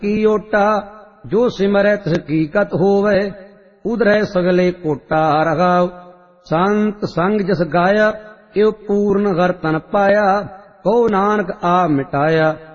की ओटा। जो सिमरै तिस हकीकत होवै, उधरै सगले कोटा। रघाव संत संग जस गाया, एव पूर्ण घर तन पाया। कहो नानक आ मिटाया।